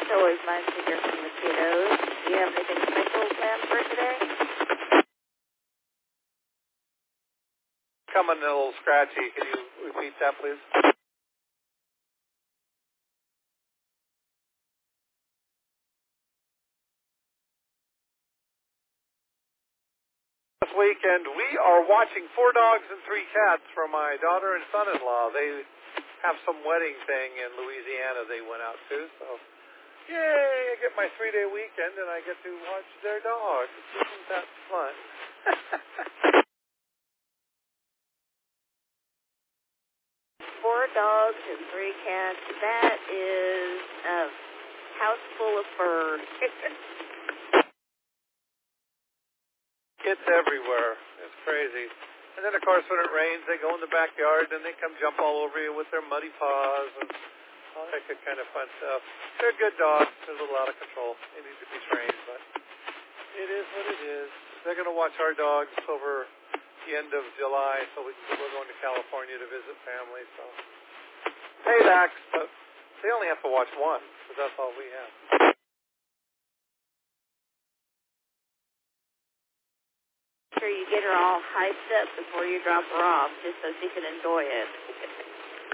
always nice to hear from the kiddos. Do you have anything special planned for today? Coming a little scratchy. Can you repeat that, please? This weekend, we are watching 4 Dogs and 3 Cats for my daughter and son-in-law. They have some wedding thing in Louisiana they went out to, so yay, I get my 3-day weekend and I get to watch their dogs. Isn't that fun? 4 dogs and 3 cats. That is a house full of fur. It's everywhere. It's crazy. And then, of course, when it rains, they go in the backyard and they come jump all over you with their muddy paws and all that good kind of fun stuff. They're good dogs. They're a little out of control. They need to be trained, but it is what it is. They're going to watch our dogs over the end of July, so we're going to California to visit family. So paybacks, but they only have to watch one, because that's all we have. Sure you get her all hyped up before you drop her off, just so she can enjoy it.